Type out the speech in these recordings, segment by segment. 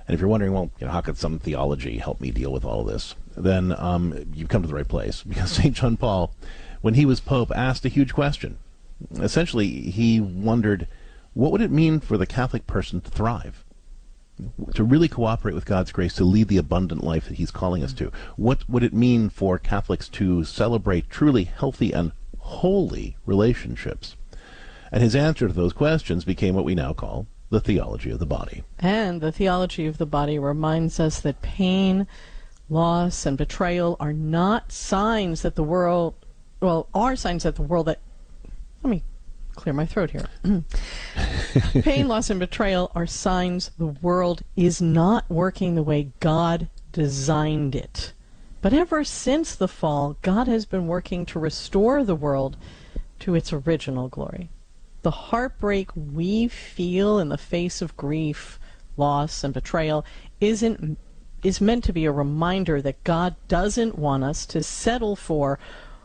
And if you're wondering, well, how could some theology help me deal with all of this? Then you've come to the right place, because St. John Paul, when he was Pope, asked a huge question. Essentially, he wondered, what would it mean for the Catholic person to thrive? To really cooperate with God's grace, to lead the abundant life that he's calling us to? What would it mean for Catholics to celebrate truly healthy and holy relationships? And his answer to those questions became what we now call the theology of the body. And the theology of the body reminds us that pain, loss, and betrayal are not signs that the world, are signs that the world that, let me clear my throat here. Pain, loss, and betrayal are signs the world is not working the way God designed it. But ever since the fall, God has been working to restore the world to its original glory. The heartbreak we feel in the face of grief, loss, and betrayal is meant to be a reminder that God doesn't want us to settle for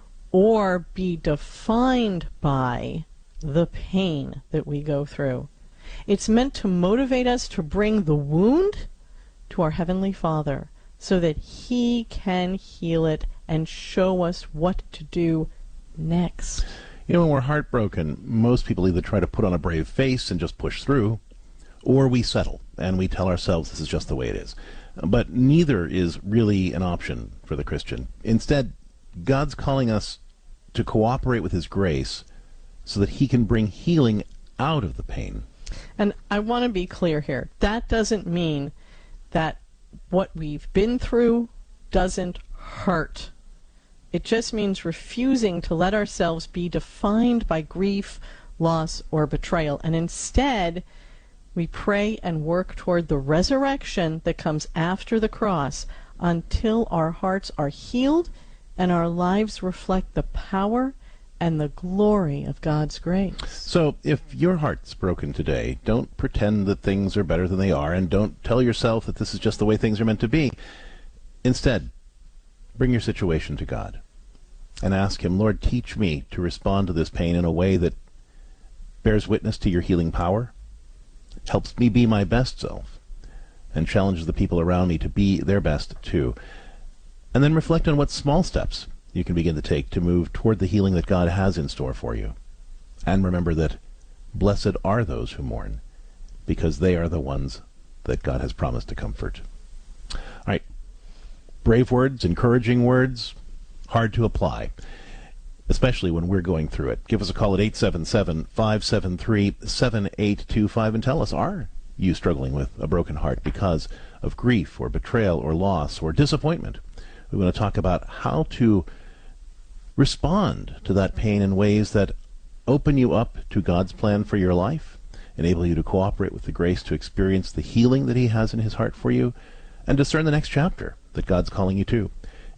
or be defined by the pain that we go through. It's meant to motivate us to bring the wound to our Heavenly Father so that He can heal it and show us what to do next. When we're heartbroken, most people either try to put on a brave face and just push through, or we settle and we tell ourselves this is just the way it is. But neither is really an option for the Christian. Instead, God's calling us to cooperate with His grace so that He can bring healing out of the pain. And I want to be clear here. That doesn't mean that what we've been through doesn't hurt. It just means refusing to let ourselves be defined by grief, loss, or betrayal. And instead, we pray and work toward the resurrection that comes after the cross until our hearts are healed and our lives reflect the power and the glory of God's grace. So if your heart's broken today, don't pretend that things are better than they are, and don't tell yourself that this is just the way things are meant to be. Instead, bring your situation to God and ask Him, Lord, teach me to respond to this pain in a way that bears witness to your healing power, helps me be my best self, and challenges the people around me to be their best too. And then reflect on what small steps you can begin to take to move toward the healing that God has in store for you. And remember that blessed are those who mourn, because they are the ones that God has promised to comfort. All right. Brave words, encouraging words, hard to apply, especially when we're going through it. Give us a call at 877-573-7825 and tell us, are you struggling with a broken heart because of grief or betrayal or loss or disappointment? We want to talk about how to respond to that pain in ways that open you up to God's plan for your life, enable you to cooperate with the grace to experience the healing that He has in His heart for you, and discern the next chapter that God's calling you to.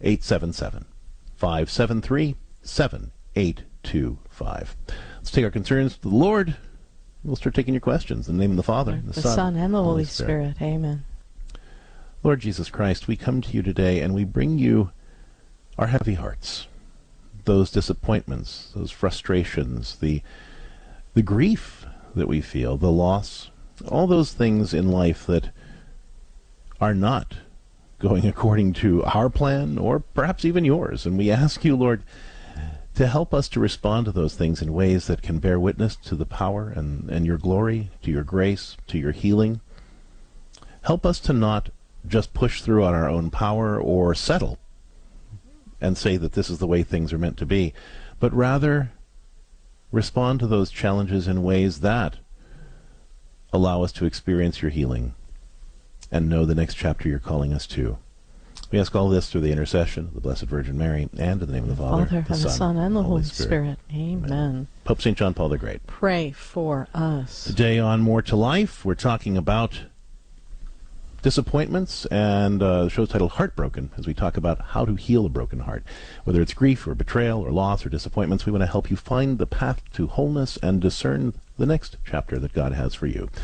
877-573-7825. Let's take our concerns to the Lord. We'll start taking your questions in the name of the Father, the Son, and the Holy Spirit. Amen. Lord Jesus Christ, we come to you today and we bring you our heavy hearts, those disappointments, those frustrations, the grief that we feel, the loss, all those things in life that are not going according to our plan or perhaps even yours. And we ask you, Lord, to help us to respond to those things in ways that can bear witness to the power and your glory, to your grace, to your healing. Help us to not just push through on our own power or settle and say that this is the way things are meant to be, but rather respond to those challenges in ways that allow us to experience your healing and know the next chapter you're calling us to. We ask all this through the intercession of the Blessed Virgin Mary, and in the name of the Father, the Son, and the Holy Spirit. Amen. Pope St. John Paul the Great, pray for us. Today on More to Life, we're talking about disappointments, and the show's titled Heartbroken, as we talk about how to heal a broken heart. Whether it's grief or betrayal or loss or disappointments, we want to help you find the path to wholeness and discern the next chapter that God has for you.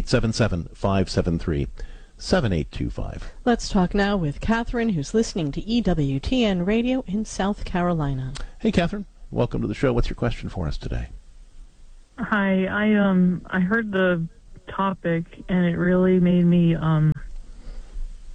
877-573-7825. Let's talk now with Catherine, who's listening to EWTN Radio in South Carolina. Hey, Catherine. Welcome to the show. What's your question for us today? Hi. I heard the topic, and it really made me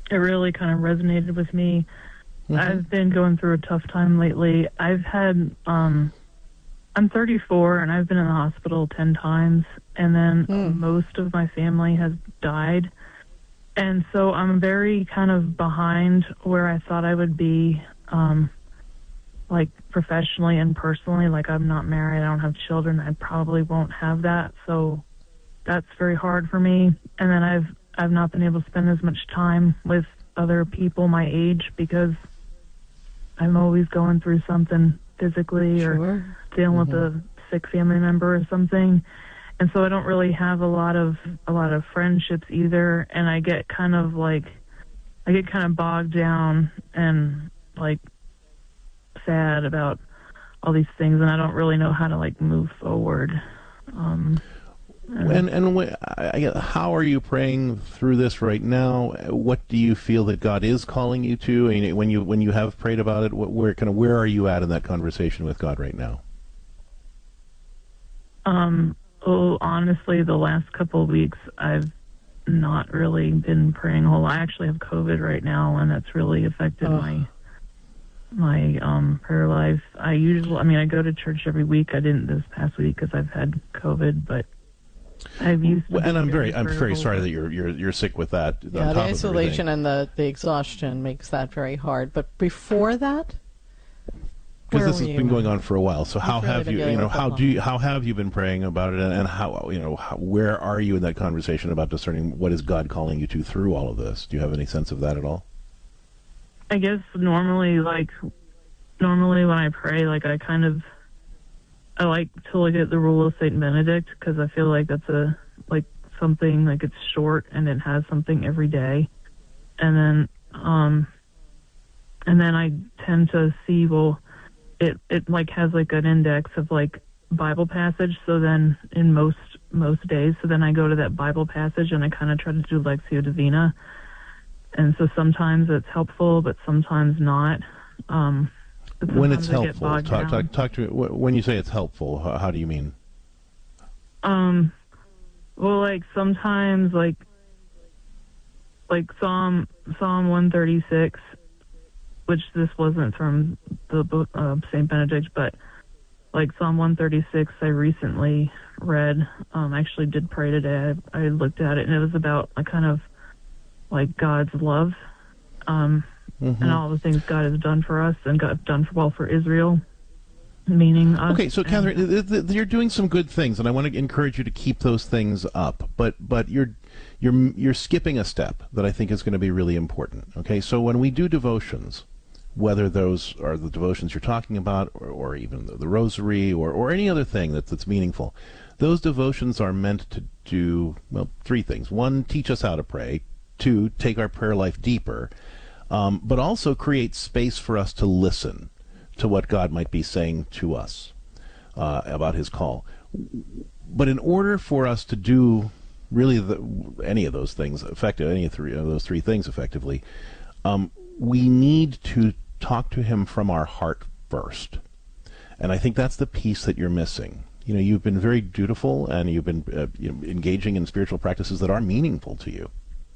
it really kind of resonated with me. I've been going through a tough time lately. I've had, I'm 34 and I've been in the hospital 10 times, and then most of my family has died. And so I'm very kind of behind where I thought I would be, like professionally and personally. Like, I'm not married, I don't have children, I probably won't have that. So that's very hard for me. And then I've not been able to spend as much time with other people my age because I'm always going through something physically or dealing with a sick family member or something. And so I don't really have a lot of friendships either, and I get kind of bogged down and like sad about all these things, and I don't really know how to like move forward. How are you praying through this right now? What do you feel that God is calling you to? I mean, when you have prayed about it, where are you at in that conversation with God right now? Well, honestly, the last couple of weeks, I've not really been praying a whole lot. I actually have COVID right now, and that's really affected my prayer life. I go to church every week. I didn't this past week because I've had COVID, but I've used. And I'm very sorry that you're sick with that. Yeah, the isolation and the exhaustion makes that very hard. But before that, because this has been going on for a while. So how have you, how have you been praying about it, and where are you in that conversation about discerning what is God calling you to through all of this? Do you have any sense of that at all? I guess normally when I pray, like I like to look at the Rule of Saint Benedict, because I feel like that's something like it's short and it has something every day, and then I tend to see, well, it like has like an index of like Bible passage. So then in most days, so then I go to that Bible passage and I kind of try to do Lectio Divina. And so sometimes it's helpful, but sometimes not. When it's helpful, talk to me. When you say it's helpful, how do you mean? Well, like sometimes like Psalm 136, which this wasn't from the book of St. Benedict, but like Psalm 136 I recently read, actually did pray today. I looked at it, and it was about a kind of like God's love, and all the things God has done for us and God done well for Israel, meaning us. Okay, so Catherine, you're doing some good things, and I want to encourage you to keep those things up. But you're skipping a step that I think is going to be really important. Okay, so when we do devotions, whether those are the devotions you're talking about, or even the rosary, or any other thing that's meaningful, those devotions are meant to do, well, three things. One, teach us how to pray. Two, take our prayer life deeper, but also create space for us to listen to what God might be saying to us about his call. But in order for us to do really any of those things effective, any of those three things effectively, we need to talk to him from our heart first. And I think that's the piece that you're missing. You know, you've been very dutiful, and you've been engaging in spiritual practices that are meaningful to you.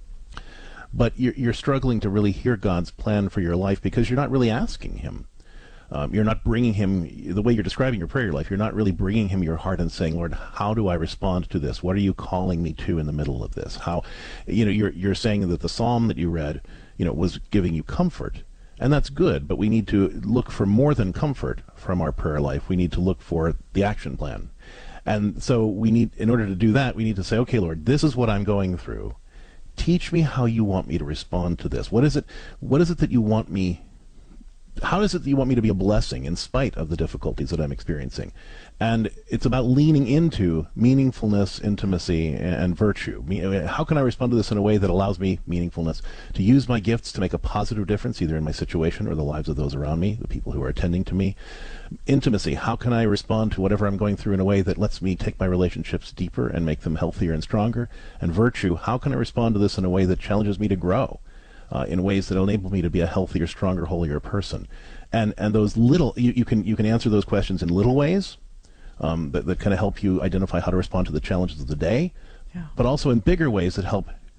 But you're struggling to really hear God's plan for your life because you're not really asking him. You're not bringing him, the way you're describing your prayer life, you're not really bringing him your heart and saying, Lord, how do I respond to this? What are you calling me to in the middle of this? How, you're saying that the psalm that you read, was giving you comfort. And that's good, but we need to look for more than comfort from our prayer life. We need to look for the action plan. And so in order to do that, we need to say, okay, Lord, this is what I'm going through. Teach me how you want me to respond to this. What is it that you want me, how is it that you want me to be a blessing in spite of the difficulties that I'm experiencing? And it's about leaning into meaningfulness, intimacy, and virtue. How can I respond to this in a way that allows me meaningfulness, to use my gifts to make a positive difference either in my situation or the lives of those around me, the people who are attending to me? Intimacy, how can I respond to whatever I'm going through in a way that lets me take my relationships deeper and make them healthier and stronger? And virtue, how can I respond to this in a way that challenges me to grow? In ways that enable me to be a healthier, stronger, holier person. And those little, you can answer those questions in little ways that kind of help you identify how to respond to the challenges of the day, but also in bigger ways that help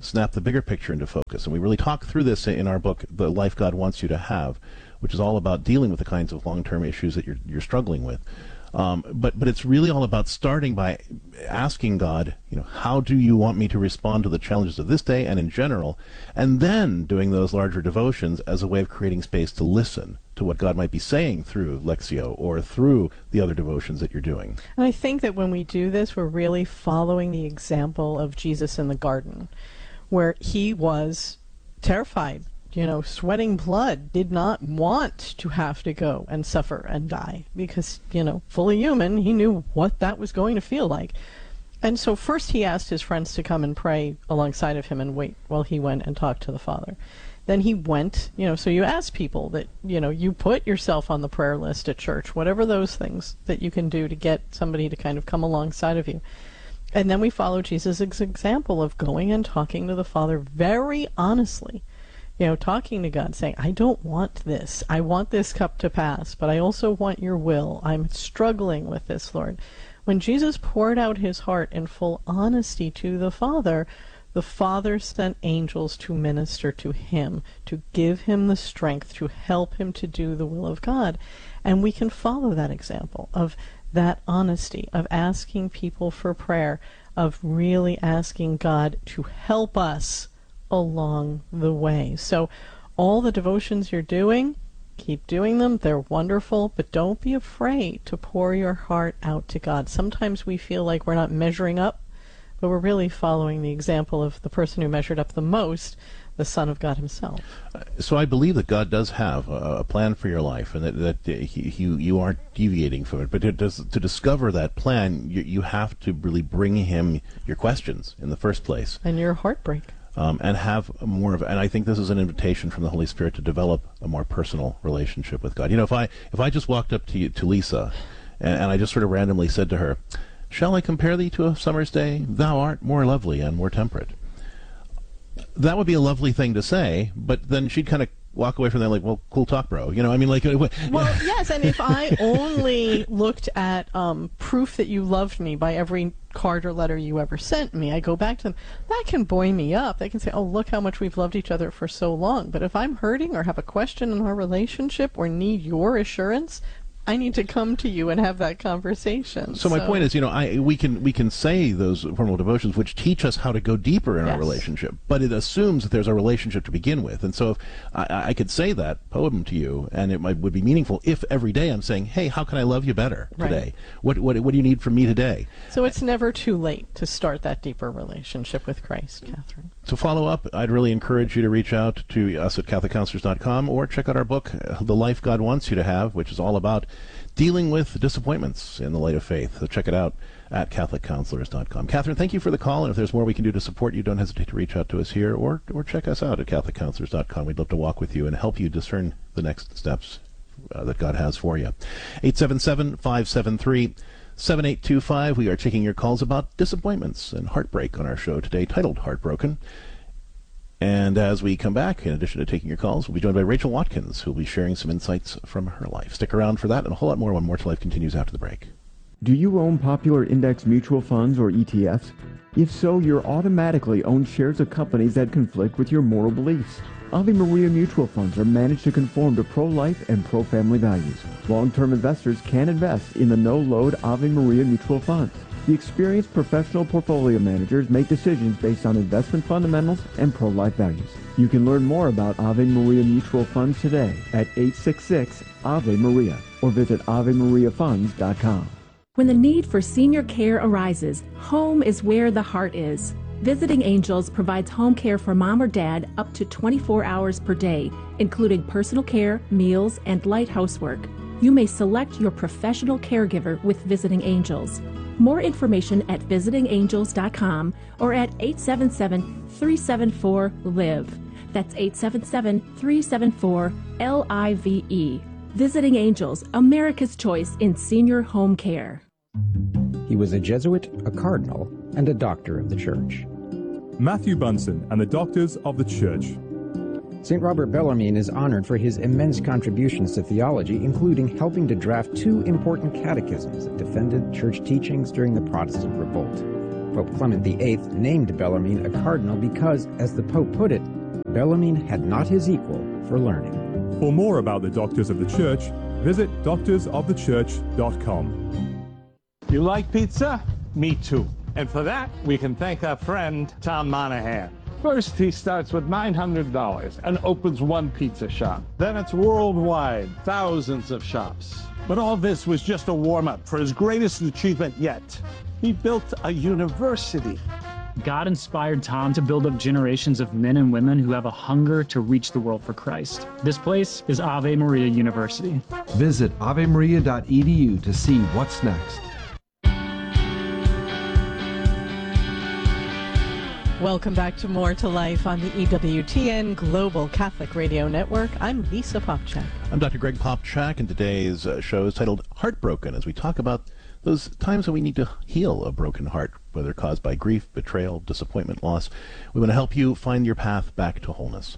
snap the bigger picture into focus. And we really talk through this in our book, The Life God Wants You to Have, which is all about dealing with the kinds of long-term issues that you're struggling with. But it's really all about starting by asking God, how do you want me to respond to the challenges of this day and in general, and then doing those larger devotions as a way of creating space to listen to what God might be saying through Lectio or through the other devotions that you're doing. And I think that when we do this, we're really following the example of Jesus in the garden, where he was terrified, sweating blood, did not want to have to go and suffer and die because, fully human, he knew what that was going to feel like. And so first he asked his friends to come and pray alongside of him and wait while he went and talked to the Father. Then he went, so you ask people that, you put yourself on the prayer list at church, whatever those things that you can do to get somebody to kind of come alongside of you. And then we follow Jesus' example of going and talking to the Father very honestly, talking to God, saying, I don't want this. I want this cup to pass, but I also want your will. I'm struggling with this, Lord. When Jesus poured out his heart in full honesty to the Father sent angels to minister to him, to give him the strength, to help him to do the will of God. And we can follow that example of that honesty, of asking people for prayer, of really asking God to help us along the way. So all the devotions you're doing, keep doing them. They're wonderful, but don't be afraid to pour your heart out to God. Sometimes we feel like we're not measuring up, but we're really following the example of the person who measured up the most, the Son of God himself. So I believe that God does have a plan for your life, and that you aren't deviating from it. But to discover that plan, you have to really bring him your questions in the first place. And your heartbreak. And have more of, and I think this is an invitation from the Holy Spirit to develop a more personal relationship with God. If I just walked up to Lisa, and I just sort of randomly said to her, "Shall I compare thee to a summer's day? Thou art more lovely and more temperate." That would be a lovely thing to say, but then she'd kind of walk away from that like, well, cool talk, bro. Well, yes, and if I only looked at proof that you loved me by every card or letter you ever sent me, I go back to them, that can buoy me up. They can say, oh, look how much we've loved each other for so long. But if I'm hurting or have a question in our relationship or need your assurance, I need to come to you and have that conversation. So my point is, we can say those formal devotions which teach us how to go deeper in our relationship, but it assumes that there's a relationship to begin with. And so if I could say that poem to you, and it would be meaningful if every day I'm saying, hey, how can I love you better today? What do you need from me today? So it's never too late to start that deeper relationship with Christ, Catherine. To follow up, I'd really encourage you to reach out to us at CatholicCounselors.com or check out our book, The Life God Wants You to Have, which is all about dealing with disappointments in the light of faith. So check it out at CatholicCounselors.com. Catherine, thank you for the call, and if there's more we can do to support you, don't hesitate to reach out to us here or check us out at CatholicCounselors.com. We'd love to walk with you and help you discern the next steps that God has for you. 877-573-7825. We are taking your calls about disappointments and heartbreak on our show today, titled Heartbroken. And as we come back, in addition to taking your calls, we'll be joined by Rachel Watkins, who will be sharing some insights from her life. Stick around for that and a whole lot more when More to Life continues after the break. Do you own popular index mutual funds or ETFs? If so, you're automatically owned shares of companies that conflict with your moral beliefs. Ave Maria mutual funds are managed to conform to pro-life and pro-family values. Long-term investors can invest in the no-load Ave Maria mutual funds. The experienced professional portfolio managers make decisions based on investment fundamentals and pro-life values. You can learn more about Ave Maria mutual funds today at 866-AVE-MARIA or visit AveMariaFunds.com. When the need for senior care arises, home is where the heart is. Visiting Angels provides home care for mom or dad up to 24 hours per day, including personal care, meals, and light housework. You may select your professional caregiver with Visiting Angels. More information at visitingangels.com or at 877-374-LIVE. That's 877-374-LIVE. Visiting Angels, America's choice in senior home care. He was a Jesuit, a cardinal, and a doctor of the Church. Matthew Bunson and the Doctors of the Church. St. Robert Bellarmine is honored for his immense contributions to theology, including helping to draft 2 important catechisms that defended church teachings during the Protestant revolt. Pope Clement VIII named Bellarmine a cardinal because, as the Pope put it, Bellarmine had not his equal for learning. For more about the Doctors of the Church, visit doctorsofthechurch.com. You like pizza? Me too. And for that, we can thank our friend Tom Monahan. First, he starts with $900 and opens one pizza shop. Then it's worldwide, thousands of shops. But all this was just a warm-up for his greatest achievement yet. He built a university. God inspired Tom to build up generations of men and women who have a hunger to reach the world for Christ. This place is Ave Maria University. Visit avemaria.edu to see what's next. Welcome back to More to Life on the EWTN Global Catholic Radio Network. I'm Lisa Popchak. I'm Dr. Greg Popchak, and today's show is titled Heartbroken, as we talk about those times when we need to heal a broken heart, whether caused by grief, betrayal, disappointment, loss. We want to help you find your path back to wholeness.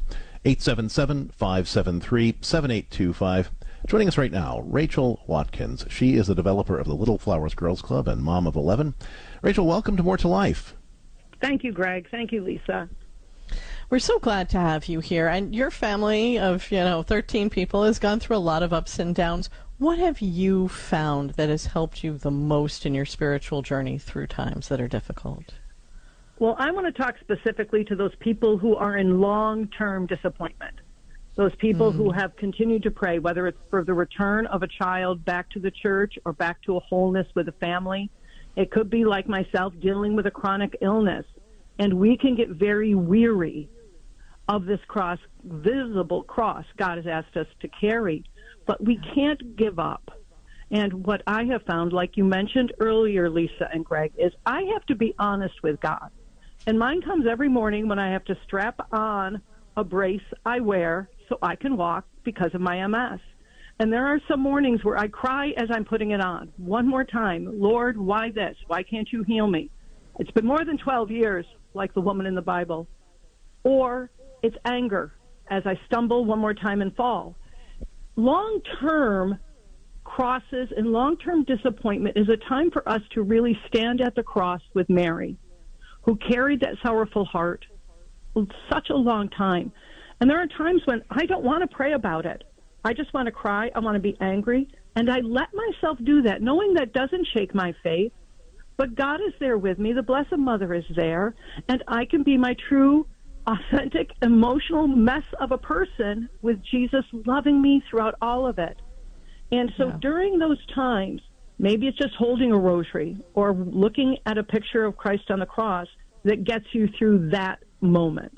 877-573-7825. Joining us right now, Rachel Watkins. She is the developer of the Little Flowers Girls Club and mom of 11. Rachel, welcome to More to Life. Thank you, Greg. Thank you, Lisa. We're so glad to have you here. And your family of, 13 people has gone through a lot of ups and downs. What have you found that has helped you the most in your spiritual journey through times that are difficult? Well, I want to talk specifically to those people who are in long-term disappointment. Those people who have continued to pray, whether it's for the return of a child back to the church or back to a wholeness with a family. It could be like myself dealing with a chronic illness. And we can get very weary of this cross, visible cross God has asked us to carry. But we can't give up. And what I have found, like you mentioned earlier, Lisa and Greg, is I have to be honest with God. And mine comes every morning when I have to strap on a brace I wear so I can walk because of my MS. And there are some mornings where I cry as I'm putting it on. One more time, Lord, why this? Why can't you heal me? It's been more than 12 years, like the woman in the Bible. Or it's anger as I stumble one more time and fall. Long-term crosses and long-term disappointment is a time for us to really stand at the cross with Mary, who carried that sorrowful heart such a long time. And there are times when I don't want to pray about it. I just want to cry. I want to be angry. And I let myself do that, knowing that doesn't shake my faith. But God is there with me. The Blessed Mother is there. And I can be my true, authentic, emotional mess of a person with Jesus loving me throughout all of it. And so during those times, maybe it's just holding a rosary or looking at a picture of Christ on the cross that gets you through that moment.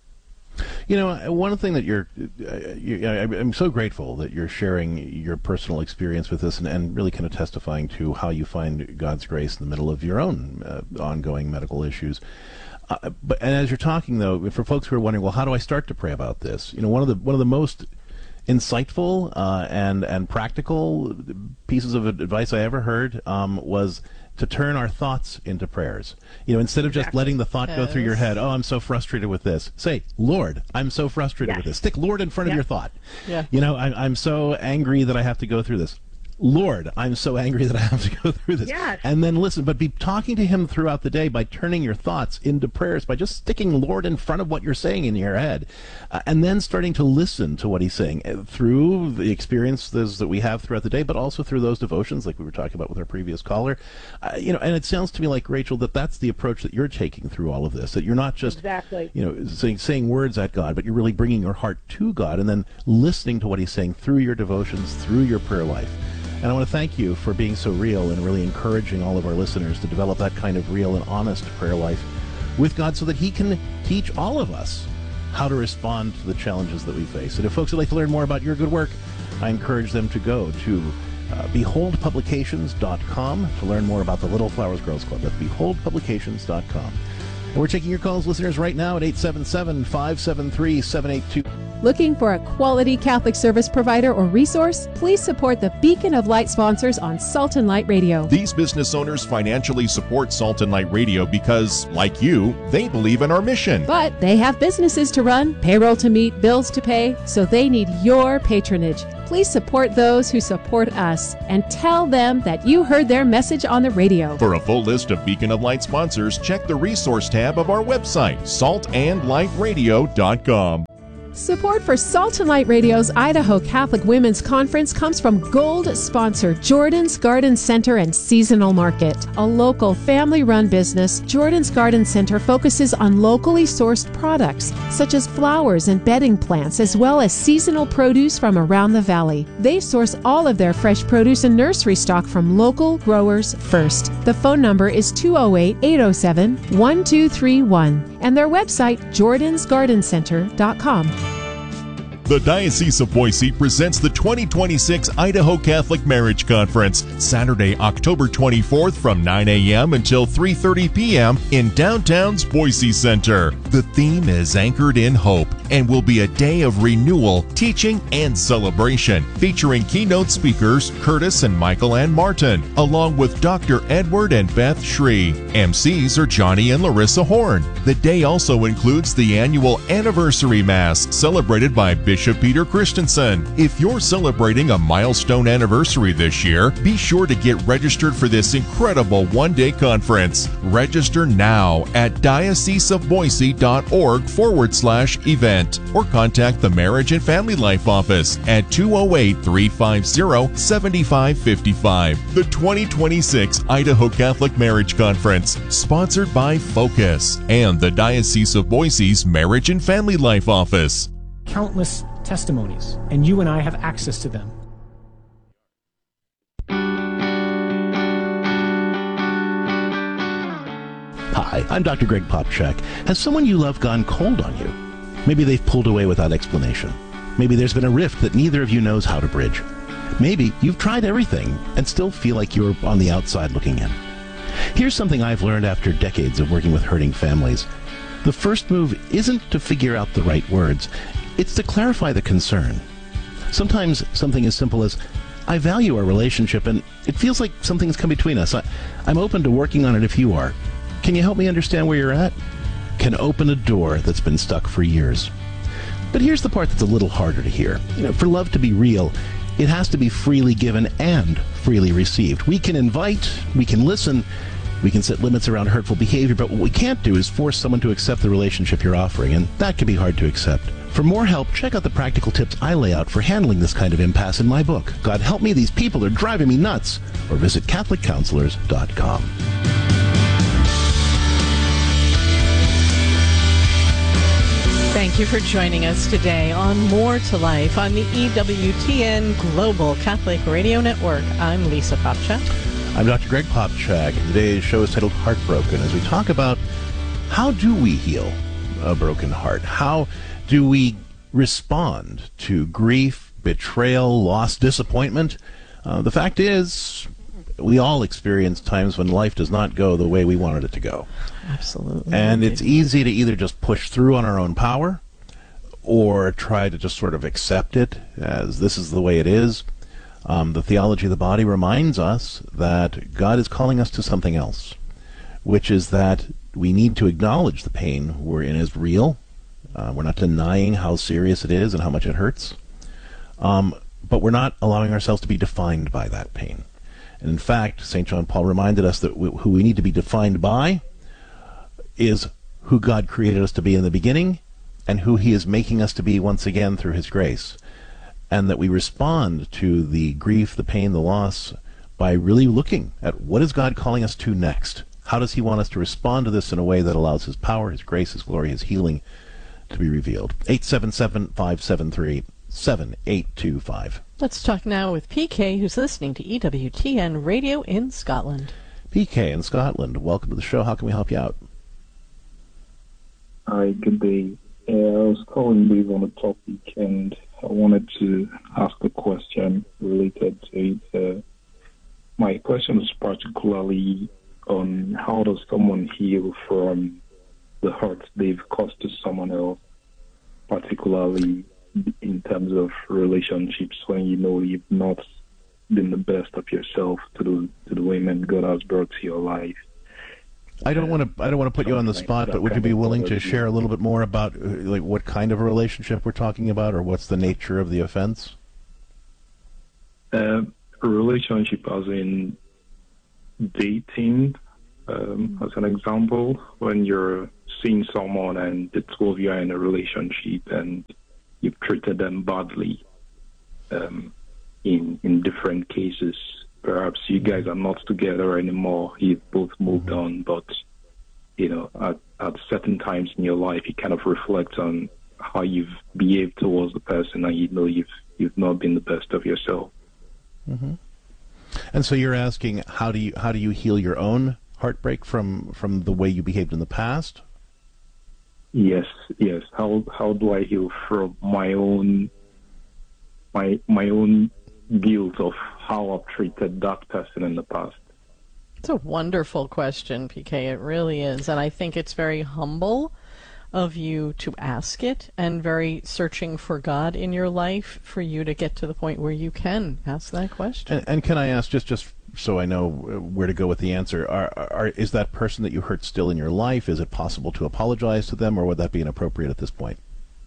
One thing that I'm so grateful that you're sharing your personal experience with this and really kind of testifying to how you find God's grace in the middle of your own ongoing medical issues. But as you're talking, though, for folks who are wondering, well, how do I start to pray about this? One of the most insightful and practical pieces of advice I ever heard was to turn our thoughts into prayers. Instead of just letting the thought go through your head, oh, I'm so frustrated with this. Say, Lord, I'm so frustrated with this. Stick Lord in front of your thought. Yeah. I'm so angry that I have to go through this. Lord, I'm so angry that I have to go through this. Yes. And then listen, but be talking to him throughout the day by turning your thoughts into prayers, by just sticking Lord in front of what you're saying in your head, and then starting to listen to what he's saying through the experiences that we have throughout the day, but also through those devotions like we were talking about with our previous caller. And it sounds to me like, Rachel, that's the approach that you're taking through all of this, that you're not just saying words at God, but you're really bringing your heart to God and then listening to what he's saying through your devotions, through your prayer life. And I want to thank you for being so real and really encouraging all of our listeners to develop that kind of real and honest prayer life with God so that he can teach all of us how to respond to the challenges that we face. And if folks would like to learn more about your good work, I encourage them to go to beholdpublications.com to learn more about the Little Flowers Girls Club. That's beholdpublications.com. And we're taking your calls, listeners, right now at 877-573-782. Looking for a quality Catholic service provider or resource? Please support the Beacon of Light sponsors on Salt and Light Radio. These business owners financially support Salt and Light Radio because, like you, they believe in our mission. But they have businesses to run, payroll to meet, bills to pay, so they need your patronage. Please support those who support us and tell them that you heard their message on the radio. For a full list of Beacon of Light sponsors, check the resource tab of our website, saltandlightradio.com. Support for Salt and Light Radio's Idaho Catholic Women's Conference comes from Gold sponsor Jordan's Garden Center and Seasonal Market. A local family-run business, Jordan's Garden Center focuses on locally sourced products such as flowers and bedding plants, as well as seasonal produce from around the valley. They source all of their fresh produce and nursery stock from local growers first. The phone number is 208-807-1231 and their website, jordansgardencenter.com. The Diocese of Boise presents the 2026 Idaho Catholic Marriage Conference, Saturday, October 24th from 9 a.m. until 3:30 p.m. in downtown's Boise Center. The theme is Anchored in Hope and will be a day of renewal, teaching, and celebration, featuring keynote speakers Curtis and Michael Ann Martin, along with Dr. Edward and Beth Shree. MCs are Johnny and Larissa Horn. The day also includes the annual Anniversary Mass, celebrated by Bishop Peter Christensen. If you're celebrating a milestone anniversary this year, be sure to get registered for this incredible one-day conference. Register now at dioceseofboise.org/event or contact the Marriage and Family Life Office at 208-350-7555. The 2026 Idaho Catholic Marriage Conference, sponsored by Focus and the Diocese of Boise's Marriage and Family Life Office. Countless testimonies, and you and I have access to them. Hi, I'm Dr. Greg Popchak. Has someone you love gone cold on you? Maybe they've pulled away without explanation. Maybe there's been a rift that neither of you knows how to bridge. Maybe you've tried everything and still feel like you're on the outside looking in. Here's something I've learned after decades of working with hurting families. The first move isn't to figure out the right words. It's to clarify the concern. Sometimes something as simple as, I value our relationship and it feels like something's come between us. I'm open to working on it if you are. Can you help me understand where you're at? Can open a door that's been stuck for years. But here's the part that's a little harder to hear. For love to be real, it has to be freely given and freely received. We can invite, we can listen, we can set limits around hurtful behavior, but what we can't do is force someone to accept the relationship you're offering, and that can be hard to accept. For more help, check out the practical tips I lay out for handling this kind of impasse in my book, God Help Me, These People Are Driving Me Nuts, or visit CatholicCounselors.com. Thank you for joining us today on More to Life on the EWTN Global Catholic Radio Network. I'm Lisa Popchak. I'm Dr. Greg Popchak. Today's show is titled Heartbroken, as we talk about how do we heal a broken heart? How do we respond to grief, betrayal, loss, disappointment? The fact is, we all experience times when life does not go the way we wanted it to go. Absolutely. And it's easy to either just push through on our own power or try to just sort of accept it as this is the way it is. The theology of the body reminds us that God is calling us to something else, which is that we need to acknowledge the pain we're in is real. We're not denying how serious it is and how much it hurts. But we're not allowing ourselves to be defined by that pain. And in fact, St. John Paul reminded us that who we need to be defined by is who God created us to be in the beginning and who he is making us to be once again through his grace. And that we respond to the grief, the pain, the loss by really looking at what is God calling us to next. How does he want us to respond to this in a way that allows his power, his grace, his glory, his healing to be revealed? 877-573-7825. Let's talk now with PK, who's listening to EWTN Radio in Scotland. PK in Scotland, welcome to the show. How can we help you out? Hi, good day. I was calling based on the topic, and I wanted to ask a question related to it. My question is particularly on how does someone heal from the hurt they've caused to someone else, particularly in terms of relationships when you know you've not been the best of yourself to the women God has brought to your life. I don't want to put you on the spot, but would you be willing to share a little bit more about like what kind of a relationship we're talking about, or what's the nature of the offense? A relationship as in dating, as an example, when you're seeing someone and the two of you are in a relationship and you've treated them badly, in different cases. Perhaps you guys are not together anymore, you've both moved on, but at certain times in your life you kind of reflect on how you've behaved towards the person, and you've not been the best of yourself. Mm-hmm. And so you're asking, how do you heal your own heartbreak from the way you behaved in the past? Yes. How do I heal from my own guilt of how I've treated that person in the past? It's a wonderful question, PK. It really is. And I think it's very humble of you to ask it, and very searching for God in your life for you to get to the point where you can ask that question. And can I ask, just so I know where to go with the answer, is that person that you hurt still in your life? Is it possible to apologize to them, or would that be inappropriate at this point?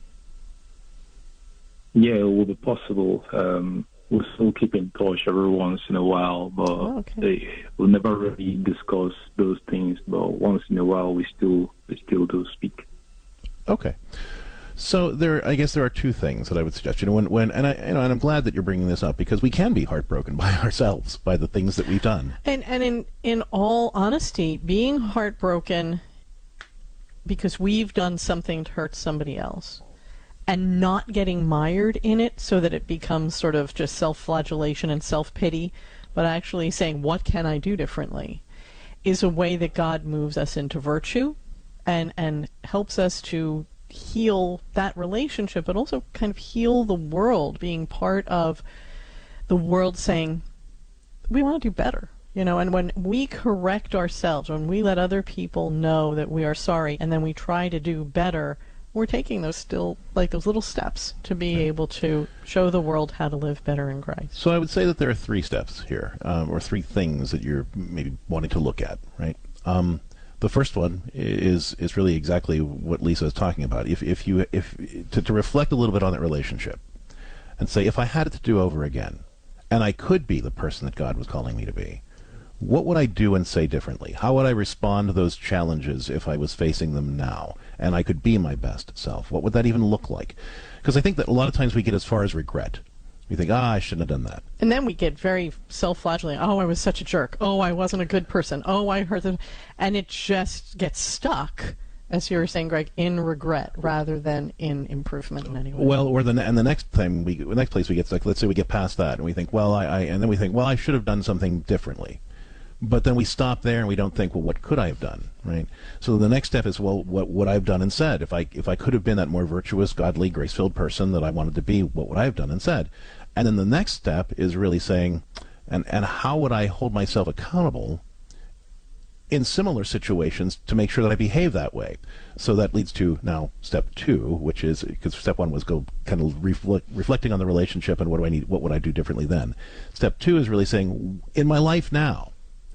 Yeah, it will be possible. We'll still keep in touch every once in a while, but we'll never really discuss those things. But once in a while, we still do speak. Okay. So I guess there are two things that I would suggest. And I'm glad that you're bringing this up, because we can be heartbroken by ourselves, by the things that we've done. And in all honesty, being heartbroken because we've done something to hurt somebody else, and not getting mired in it so that it becomes sort of just self-flagellation and self-pity, but actually saying, what can I do differently, is a way that God moves us into virtue and helps us to heal that relationship, but also kind of heal the world, being part of the world saying, we want to do better. And when we correct ourselves, when we let other people know that we are sorry, and then we try to do better, we're taking those little steps to be able to show the world how to live better in Christ. So I would say that there are three steps here, or three things that you're maybe wanting to look at, right? The first one is really exactly what Lisa is talking about. To reflect a little bit on that relationship, and say, if I had it to do over again, and I could be the person that God was calling me to be, what would I do and say differently? How would I respond to those challenges if I was facing them now, and I could be my best self? What would that even look like? Because I think that a lot of times we get as far as regret. We think, I shouldn't have done that. And then we get very self-flagellating. Oh, I was such a jerk. Oh, I wasn't a good person. Oh, I hurt them. And it just gets stuck, as you were saying, Greg, in regret rather than in improvement in any way. Well, the next place we get stuck, let's say we get past that, and we think, I should have done something differently. But then we stop there and we don't think, well, what could I have done, right? So the next step is, well, what would I have done and said? If I could have been that more virtuous, godly, grace-filled person that I wanted to be, what would I have done and said? And then the next step is really saying, and how would I hold myself accountable in similar situations to make sure that I behave that way? So that leads to now step 2, which is, because step 1 was reflecting on the relationship and what would I do differently then. Step 2 is really saying, in my life now,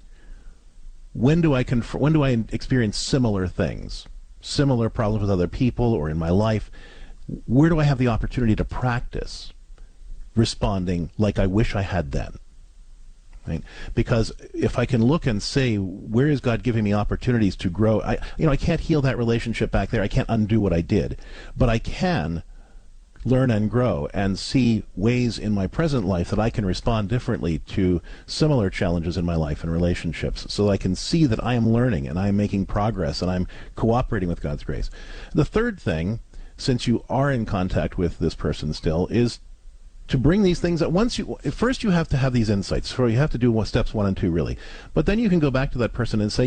when do I experience similar things, similar problems with other people or in my life? Where do I have the opportunity to practice responding like I wish I had then? Right? Because if I can look and say, where is God giving me opportunities to grow? I can't heal that relationship back there. I can't undo what I did, but I can learn and grow and see ways in my present life that I can respond differently to similar challenges in my life and relationships, so I can see that I am learning and I am making progress and I'm cooperating with God's grace. The third thing, since you are in contact with this person still, is to bring these things up. First you have to have these insights, so you have to do steps 1 and 2 really, but then you can go back to that person and say,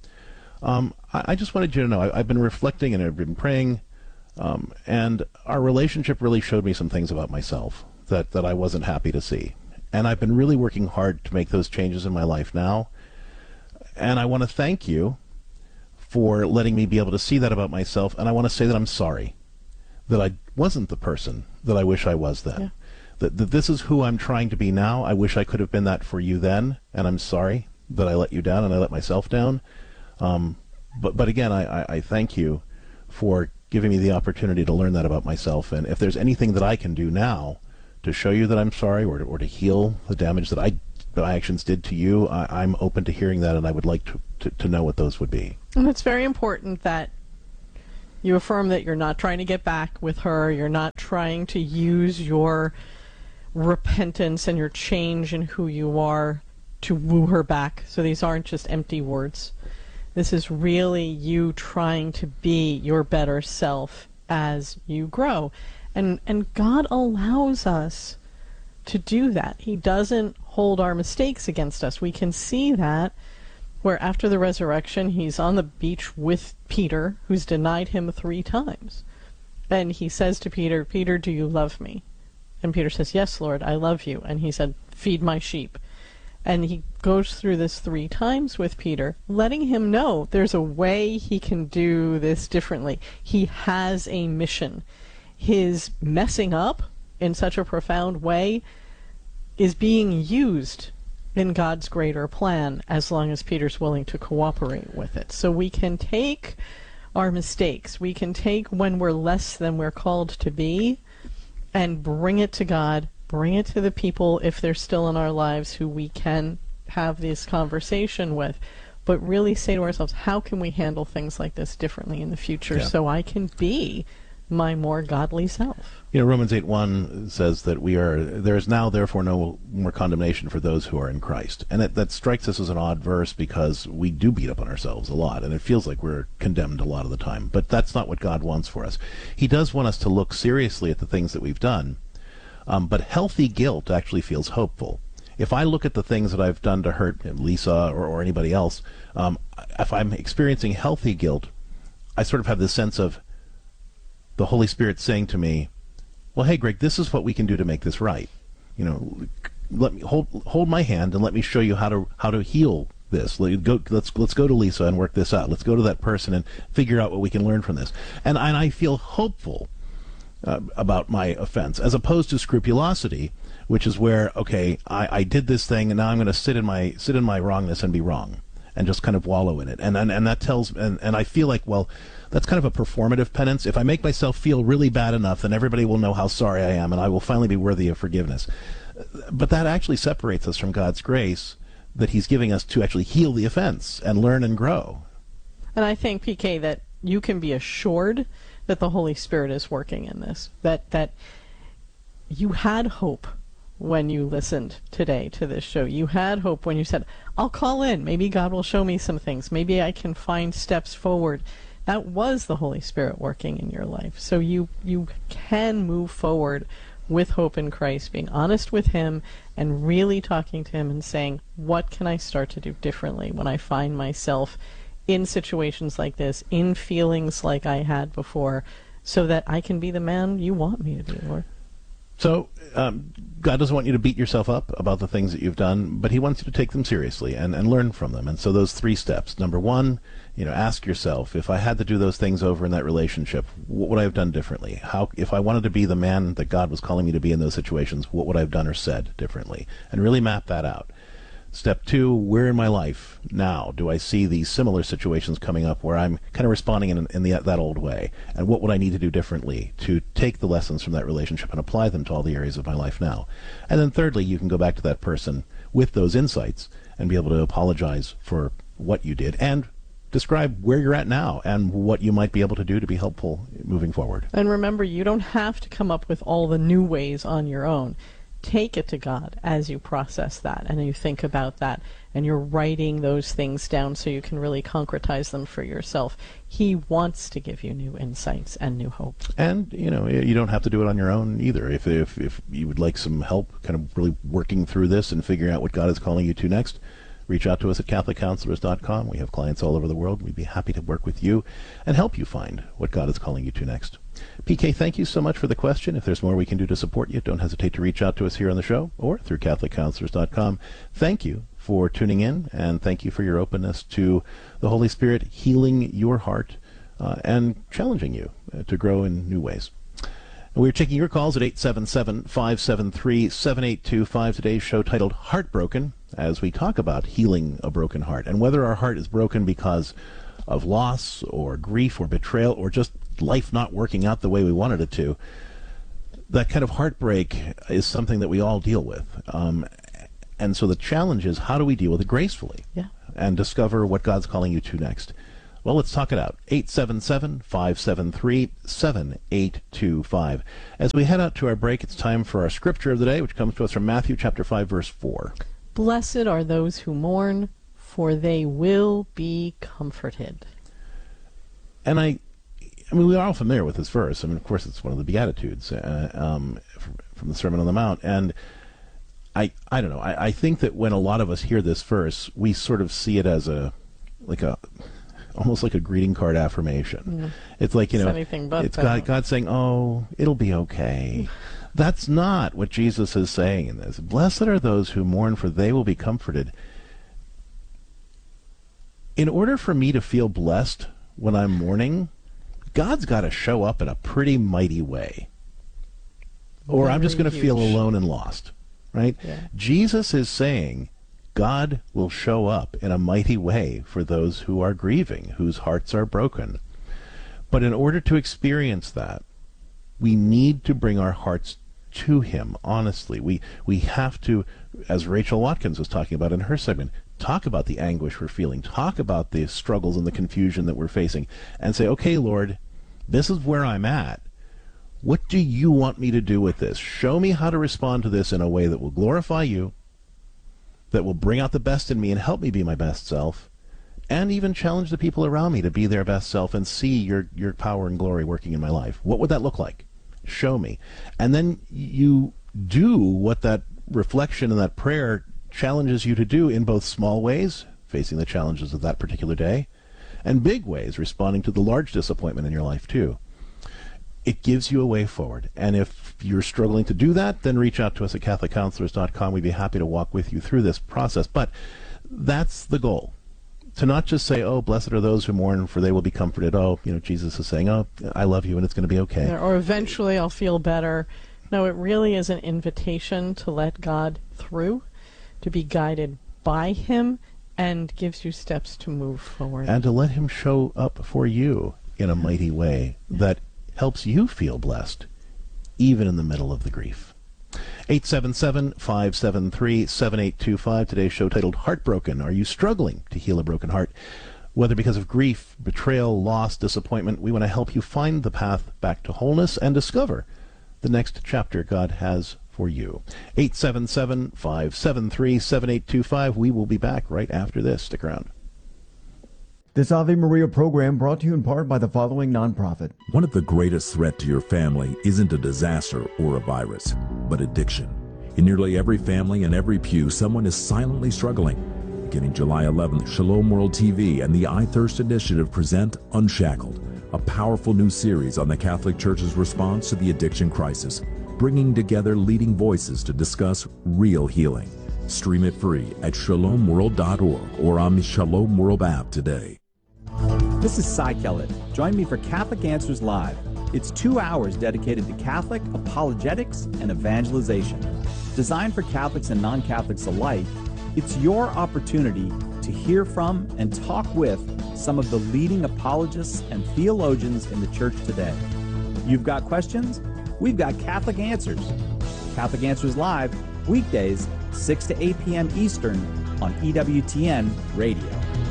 I just wanted you to know, I've been reflecting and I've been praying, and our relationship really showed me some things about myself that I wasn't happy to see. And I've been really working hard to make those changes in my life now. And I want to thank you for letting me be able to see that about myself. And I want to say that I'm sorry that I wasn't the person that I wish I was then. Yeah. That this is who I'm trying to be now. I wish I could have been that for you then, and I'm sorry that I let you down and I let myself down. But again, I thank you for giving me the opportunity to learn that about myself. And if there's anything that I can do now to show you that I'm sorry, or to heal the damage that my actions did to you, I'm open to hearing that, and I would like to know what those would be. And it's very important that you affirm that you're not trying to get back with her. You're not trying to use your repentance and your change in who you are to woo her back. So these aren't just empty words. This is really you trying to be your better self as you grow. And God allows us to do that. He doesn't hold our mistakes against us. We can see that where after the resurrection, he's on the beach with Peter, who's denied him 3 times. And he says to Peter, "Peter, do you love me?" And Peter says, "Yes, Lord, I love you." And he said, "Feed my sheep." And he goes through this 3 times with Peter, letting him know there's a way he can do this differently. He has a mission. His messing up in such a profound way is being used in God's greater plan, as long as Peter's willing to cooperate with it. So we can take our mistakes, we can take when we're less than we're called to be, and bring it to God, bring it to the people, if they're still in our lives, who we can have this conversation with, but really say to ourselves, how can we handle things like this differently in the future so I can be my more godly self? Romans 8:1 says that there is now therefore no more condemnation for those who are in Christ. And that strikes us as an odd verse, because we do beat up on ourselves a lot, and it feels like we're condemned a lot of the time. But that's not what God wants for us. He does want us to look seriously at the things that we've done. But healthy guilt actually feels hopeful. If I look at the things that I've done to hurt Lisa or anybody else, if I'm experiencing healthy guilt, I sort of have this sense of the Holy Spirit saying to me, well, hey, Greg, this is what we can do to make this right. Let me hold my hand and let me show you how to heal this. Let's go to Lisa and work this out. Let's go to that person and figure out what we can learn from this. And I feel hopeful about my offense, as opposed to scrupulosity, which is where, okay, I did this thing, and now I'm going to sit in my wrongness and be wrong, and just kind of wallow in it. And that tells, and I feel like, well, that's kind of a performative penance. If I make myself feel really bad enough, then everybody will know how sorry I am, and I will finally be worthy of forgiveness. But that actually separates us from God's grace that he's giving us to actually heal the offense and learn and grow. And I think, PK, that you can be assured that the Holy Spirit is working in this, that you had hope when you listened today to this show. You had hope when you said, I'll call in. Maybe God will show me some things. Maybe I can find steps forward. That was the Holy Spirit working in your life. So you can move forward with hope in Christ, being honest with him and really talking to him and saying, what can I start to do differently when I find myself in situations like this, in feelings like I had before, so that I can be the man you want me to be, Lord? So God doesn't want you to beat yourself up about the things that you've done, but he wants you to take them seriously and learn from them. And so those 3 steps. Number 1, ask yourself, if I had to do those things over in that relationship, what would I have done differently? If I wanted to be the man that God was calling me to be in those situations, what would I have done or said differently? And really map that out. Step 2, where in my life now do I see these similar situations coming up where I'm kind of responding in that old way? And what would I need to do differently to take the lessons from that relationship and apply them to all the areas of my life now? And then thirdly, you can go back to that person with those insights and be able to apologize for what you did and describe where you're at now and what you might be able to do to be helpful moving forward. And remember, you don't have to come up with all the new ways on your own. Take it to God as you process that and you think about that and you're writing those things down so you can really concretize them for yourself. He wants to give you new insights and new hope. And, you don't have to do it on your own either. If you would like some help kind of really working through this and figuring out what God is calling you to next, reach out to us at CatholicCounselors.com. We have clients all over the world. We'd be happy to work with you and help you find what God is calling you to next. PK, thank you so much for the question. If there's more we can do to support you, don't hesitate to reach out to us here on the show or through CatholicCounselors.com. Thank you for tuning in, and thank you for your openness to the Holy Spirit healing your heart and challenging you to grow in new ways. We're taking your calls at 877-573-7825. Today's show titled Heartbroken, as we talk about healing a broken heart and whether our heart is broken because of loss or grief or betrayal or just life not working out the way we wanted it to. That kind of heartbreak is something that we all deal with. And so the challenge is, how do we deal with it gracefully? Yeah. And discover what God's calling you to next? Well, let's talk it out. 877-573-7825. As we head out to our break, it's time for our scripture of the day, which comes to us from Matthew chapter 5, verse 4. Blessed are those who mourn, for they will be comforted. And I mean, we are all familiar with this verse. I mean, of course, it's one of the Beatitudes from the Sermon on the Mount. And I don't know. I think that when a lot of us hear this verse, we sort of see it as almost like a greeting card affirmation. It's like, it's anything but it's that. God saying, oh, it'll be okay. That's not what Jesus is saying in this. Blessed are those who mourn, for they will be comforted. In order for me to feel blessed when I'm mourning, God's got to show up in a pretty mighty way. Or I'm just going to feel alone and lost, right? Yeah. Jesus is saying God will show up in a mighty way for those who are grieving, whose hearts are broken. But in order to experience that, we need to bring our hearts to Him, honestly. We have to, as Rachel Watkins was talking about in her segment, talk about the anguish we're feeling, talk about the struggles and the confusion that we're facing, and say, okay, Lord, this is where I'm at. What do you want me to do with this? Show me how to respond to this in a way that will glorify you, that will bring out the best in me and help me be my best self, and even challenge the people around me to be their best self and see your power and glory working in my life. What would that look like? Show me. And then you do what that reflection and that prayer challenges you to do in both small ways, facing the challenges of that particular day, and big ways, responding to the large disappointment in your life too. It gives you a way forward. And if you're struggling to do that, then reach out to us at CatholicCounselors.com. We'd be happy to walk with you through this process. But that's the goal. To not just say, oh, blessed are those who mourn, for they will be comforted. Oh, Jesus is saying, oh, I love you and it's going to be okay. Yeah, or eventually I'll feel better. No, it really is an invitation to let God through, to be guided by Him, and gives you steps to move forward. And to let Him show up for you in a mighty way that helps you feel blessed, even in the middle of the grief. 877-573-7825. Today's show titled Heartbroken. Are you struggling to heal a broken heart? Whether because of grief, betrayal, loss, disappointment, we want to help you find the path back to wholeness and discover the next chapter God has for you. 877-573-7825. We will be back right after this. Stick around. This Ave Maria program brought to you in part by the following nonprofit. One of the greatest threats to your family isn't a disaster or a virus, but addiction. In nearly every family and every pew, someone is silently struggling. Beginning July 11th, Shalom World TV and the I Thirst Initiative present Unshackled, a powerful new series on the Catholic Church's response to the addiction crisis, bringing together leading voices to discuss real healing. Stream it free at shalomworld.org or on the Shalom World app today. This is Cy Kellett. Join me for Catholic Answers Live. It's 2 hours dedicated to Catholic apologetics and evangelization. Designed for Catholics and non-Catholics alike, it's your opportunity to hear from and talk with some of the leading apologists and theologians in the church today. You've got questions? We've got Catholic Answers. Catholic Answers Live, weekdays, 6 to 8 p.m. Eastern on EWTN Radio.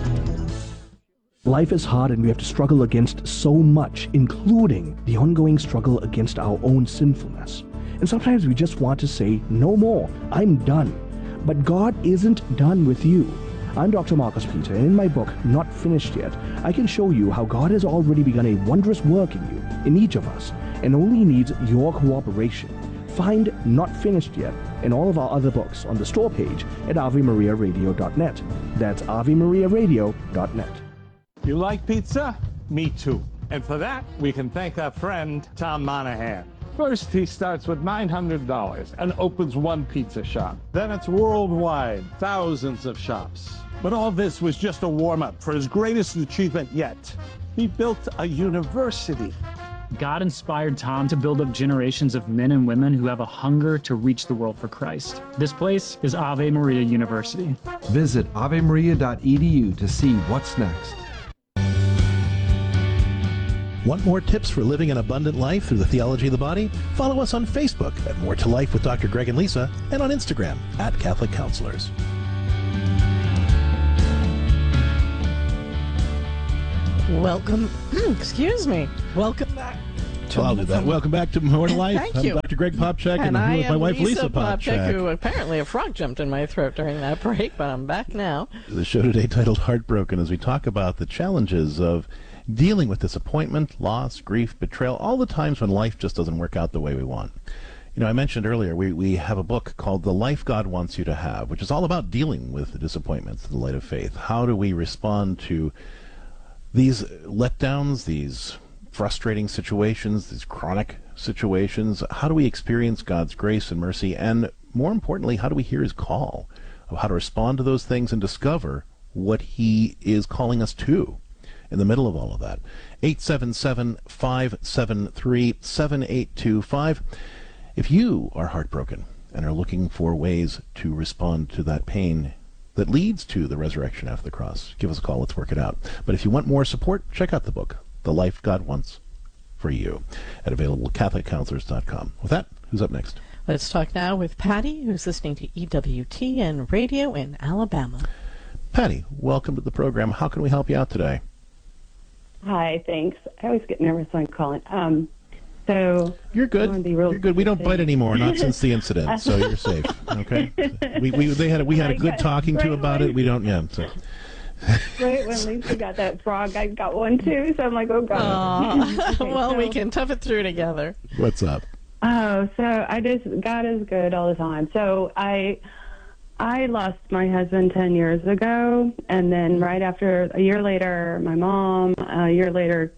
Life is hard and we have to struggle against so much, including the ongoing struggle against our own sinfulness. And sometimes we just want to say, no more, I'm done. But God isn't done with you. I'm Dr. Marcus Peter, and in my book, Not Finished Yet, I can show you how God has already begun a wondrous work in you, in each of us, and only needs your cooperation. Find Not Finished Yet and all of our other books on the store page at AveMariaRadio.net. That's AveMariaRadio.net. You like pizza? Me too. And for that, we can thank our friend Tom Monahan. First, he starts with $900 and opens one pizza shop. Then it's worldwide, thousands of shops. But all this was just a warm-up for his greatest achievement yet. He built a university. God inspired Tom to build up generations of men and women who have a hunger to reach the world for Christ. This place is Ave Maria University. Visit avemaria.edu to see what's next. Want more tips for living an abundant life through the theology of the body? Follow us on Facebook at More to Life with Dr. Greg and Lisa, and on Instagram at Catholic Counselors. Welcome, excuse me, welcome back. Well, I'll do that. Welcome back to More to Life. Thank you. I'm Dr. Greg Popchak, and I I'm with my am wife, Lisa Popchak, who apparently a frog jumped in my throat during that break, but I'm back now. The show today titled Heartbroken, as we talk about the challenges of dealing with disappointment, loss, grief, betrayal, all the times when life just doesn't work out the way we want. You know, I mentioned earlier, we have a book called The Life God Wants You to Have, which is all about dealing with the disappointments in the light of faith. How do we respond to these letdowns, these frustrating situations, these chronic situations? How do we experience God's grace and mercy? And more importantly, how do we hear his call of how to respond to those things and discover what he is calling us to in the middle of all of that? 877-573-7825. If you are heartbroken and are looking for ways to respond to that pain that leads to the resurrection after the cross, give us a call. Let's work it out. But if you want more support, check out the book, The Life God Wants for You, at available@CatholicCounselors.com. With that, who's up next? Let's talk now with Patty, who's listening to EWTN Radio in Alabama. Patty, welcome to the program. How can we help you out today? Hi, thanks. I always get nervous when I'm calling. So you're good. You're good. We don't bite anymore, not since the incident, so you're safe. Okay. We had a good talking to about it. We don't. Yeah. So. Right when Lisa got that frog, I got one too. So I'm like, oh god. Okay, well, we can tough it through together. What's up? Oh, so God is good all the time. So I lost my husband 10 years ago, and then right after, a year later, my mom, a year later,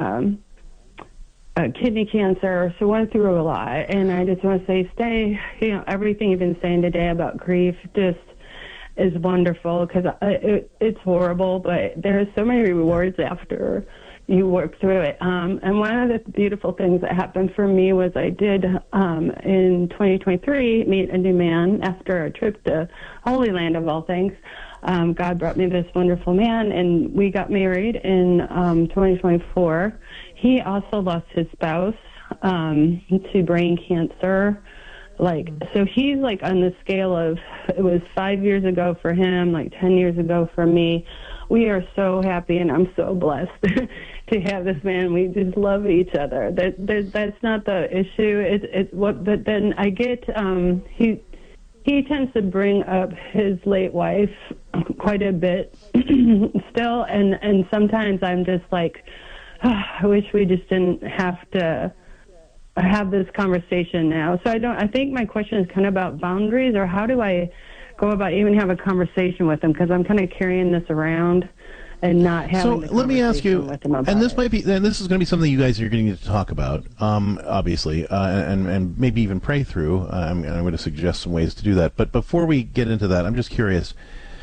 kidney cancer. So went through a lot, and I just want to say, everything you've been saying today about grief just is wonderful, because it's horrible, but there's so many rewards after you work through it. And one of the beautiful things that happened for me was I did, in 2023, meet a new man after a trip to Holy Land, of all things. God brought me this wonderful man, and we got married in 2024. He also lost his spouse to brain cancer. So he's like on the scale of, it was 5 years ago for him, like 10 years ago for me. We are so happy, and I'm so blessed to have this man. We just love each other. That's not the issue. But then I get, he tends to bring up his late wife quite a bit still, and sometimes I'm just like, I wish we just didn't have to have this conversation now. So I think my question is kind of about boundaries, or how do I go about even have a conversation with him, because I'm kind of carrying this around and not having. So let me ask you, and this might be, and this is going to be something you guys are going to need to talk about, obviously, and maybe even pray through. I'm going to suggest some ways to do that. But before we get into that, I'm just curious.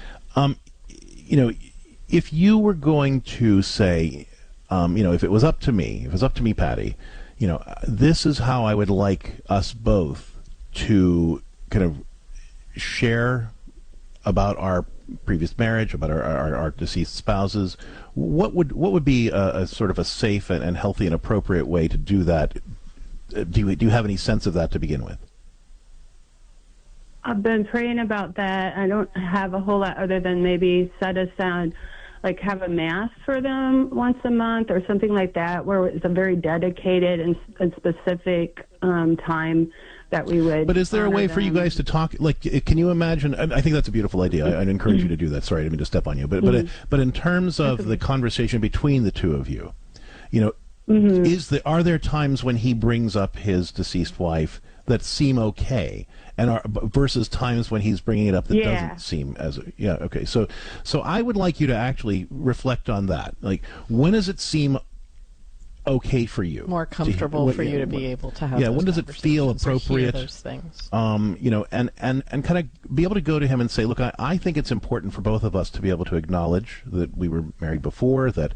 If you were going to say, if it was up to me, Patty, this is how I would like us both to kind of share about our previous marriage, about our deceased spouses. What would be a sort of a safe and healthy and appropriate way to do that? Do you have any sense of that to begin with? I've been praying about that. I don't have a whole lot other than maybe set aside, like have a mass for them once a month or something like that, where it's a very dedicated and specific time that we would. But is there a way for you guys to talk? Like, can you imagine? I think that's a beautiful idea. I'd encourage you to do that. Sorry, I didn't mean to step on you. But in terms of the conversation between the two of you, are there times when he brings up his deceased wife that seem okay, and versus times when he's bringing it up that doesn't seem as okay. So I would like you to actually reflect on that. Like, when does it seem okay for you, more comfortable for you to be able to have when does it feel appropriate, those things, and kind of be able to go to him and say, look, I think it's important for both of us to be able to acknowledge that we were married before, that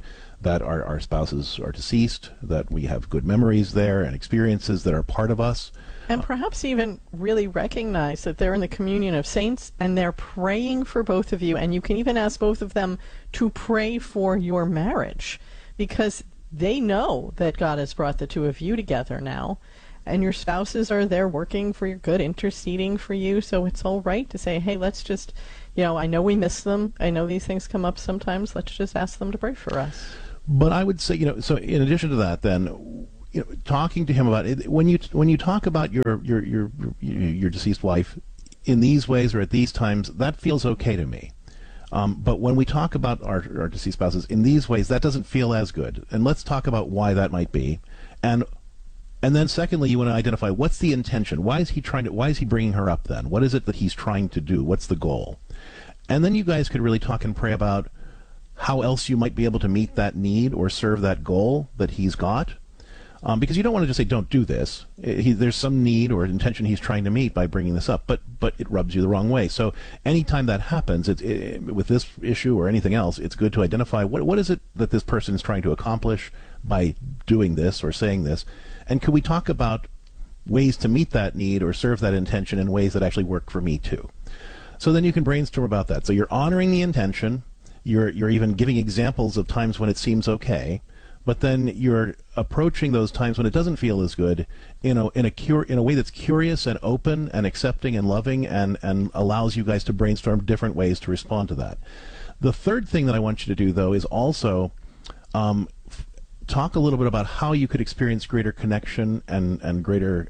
that our spouses are deceased, that we have good memories there and experiences that are part of us. And perhaps even really recognize that they're in the communion of saints and they're praying for both of you. And you can even ask both of them to pray for your marriage, because they know that God has brought the two of you together now. And your spouses are there working for your good, interceding for you. So it's all right to say, hey, let's just, I know we miss them. I know these things come up sometimes. Let's just ask them to pray for us. But I would say, so in addition to that, then, talking to him about it, when you talk about your deceased wife in these ways or at these times, that feels okay to me. But when we talk about our deceased spouses in these ways, that doesn't feel as good. And let's talk about why that might be. And then secondly, you want to identify what's the intention. Why is he bringing her up then? What is it that he's trying to do? What's the goal? And then you guys could really talk and pray about how else you might be able to meet that need or serve that goal that he's got. Because you don't want to just say, don't do this. There's some need or intention he's trying to meet by bringing this up, but it rubs you the wrong way. So anytime that happens, with this issue or anything else, it's good to identify what is it that this person is trying to accomplish by doing this or saying this. And could we talk about ways to meet that need or serve that intention in ways that actually work for me too? So then you can brainstorm about that. So you're honoring the intention. You're even giving examples of times when it seems okay, but then you're approaching those times when it doesn't feel as good in a way that's curious and open and accepting and loving and allows you guys to brainstorm different ways to respond to that. The third thing that I want you to do, though, is also talk a little bit about how you could experience greater connection and greater